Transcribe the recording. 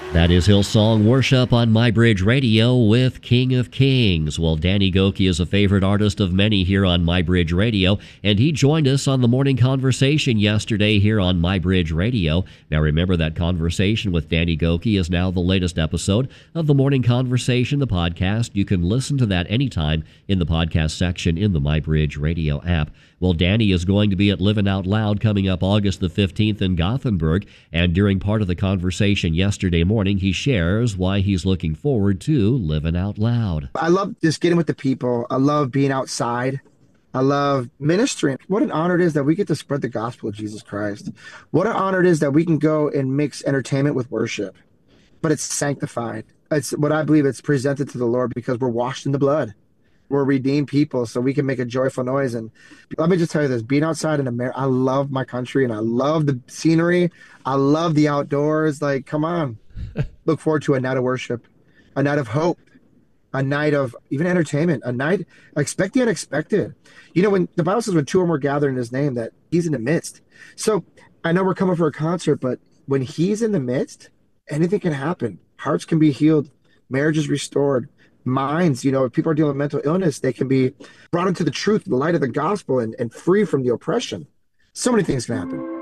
That is Hillsong Worship on MyBridge Radio with King of Kings. Well, Danny Gokey is a favorite artist of many here on MyBridge Radio, and he joined us on the morning conversation yesterday here on MyBridge Radio. Now, remember that conversation with Danny Gokey is now the latest episode of the Morning Conversation, the podcast. You can listen to that anytime in the podcast section in the MyBridge Radio app. Well, Danny is going to be at Living Out Loud coming up August the 15th in Gothenburg, and during part of the conversation yesterday morning, he shares why he's looking forward to Living Out Loud. I love just getting with the people. I love being outside. I love ministering. What an honor it is that we get to spread the gospel of Jesus Christ. What an honor it is that we can go and mix entertainment with worship, but it's sanctified. It's what I believe it's presented to the Lord because we're washed in the blood. We're redeemed people, so we can make a joyful noise. And let me just tell you this, being outside in America, I love my country and I love the scenery. I love the outdoors. Like, come on. Look forward to a night of worship, a night of hope, a night of even entertainment, a night, expect the unexpected. You know, when the Bible says when two or more gather in his name, that he's in the midst. So I know we're coming for a concert, but when he's in the midst, anything can happen. Hearts can be healed, marriages restored, minds, you know, if people are dealing with mental illness, they can be brought into the truth, the light of the gospel, and free from the oppression. So many things can happen.